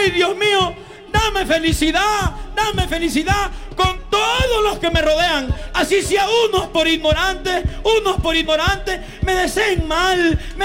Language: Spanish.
ay Dios mío, dame felicidad con todos los que me rodean, así sea unos por ignorantes me deseen mal,